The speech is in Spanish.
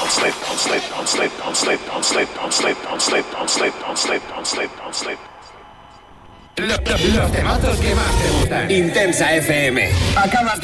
Los temazos que más te gustan. Intensa FM. Acabas de